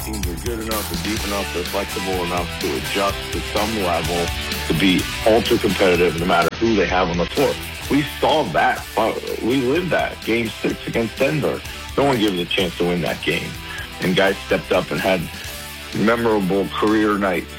teams are good enough, they're deep enough, they're flexible enough to adjust to some level to be ultra competitive no matter who they have on the floor. We saw that. We lived that. Game 6 against Denver. No one gave us a chance to win that game. And guys stepped up and had memorable career nights.